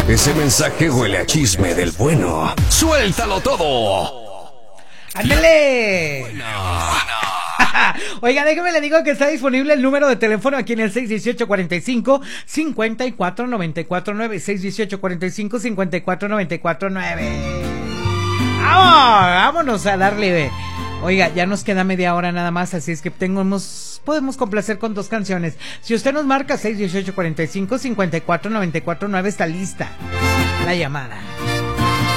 Ese mensaje huele a chisme del bueno. ¡Suéltalo todo! ¡Ándale! Bueno. Oiga, déjeme le digo que está disponible el número de teléfono aquí en el 618-45-54-94-9. 618-45-54-94-9. Vámonos a darle. Oiga, ya nos queda media hora nada más, así es que podemos complacer con 2 canciones. Si usted nos marca 618-45-54-94-9, está lista la llamada.